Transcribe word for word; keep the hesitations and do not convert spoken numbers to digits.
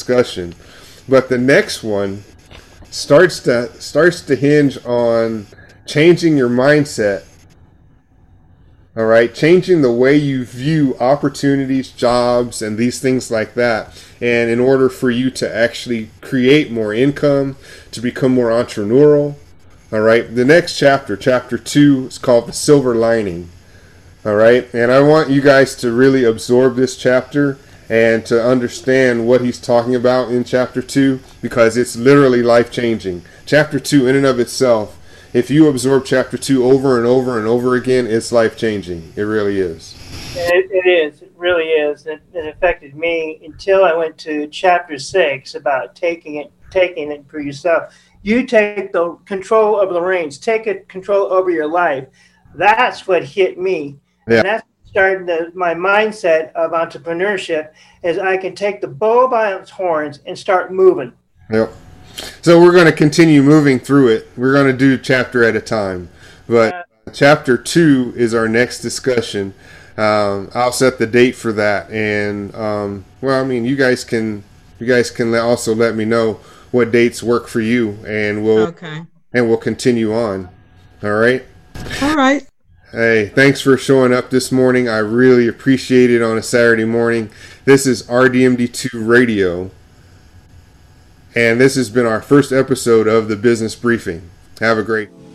discussion. But the next one starts to starts to hinge on changing your mindset. All right, changing the way you view opportunities, jobs, and these things like that. And in order for you to actually create more income, to become more entrepreneurial. All right, the next chapter, chapter two, is called The Silver Lining. All right, and I want you guys to really absorb this chapter and to understand what he's talking about in chapter two, because it's literally life-changing. Chapter two, in and of itself, if you absorb chapter two over and over and over again, it's life-changing. It really is. It, it is. It really is. It, it affected me until I went to chapter six about taking it, taking it for yourself. You take the control over the reins. Take it, control over your life. That's what hit me. Yeah. And that's starting the, my mindset of entrepreneurship is I can take the bull by its horns and start moving. Yep. So we're going to continue moving through it. We're going to do chapter at a time. But uh, chapter two is our next discussion. Um, I'll set the date for that. And, um, well, I mean, you guys can you guys can also let me know what dates work for you. And we'll, okay. and we'll continue on. All right? All right. Hey, thanks for showing up this morning. I really appreciate it on a Saturday morning. This is R D M D two Radio. And this has been our first episode of the Business Briefing. Have a great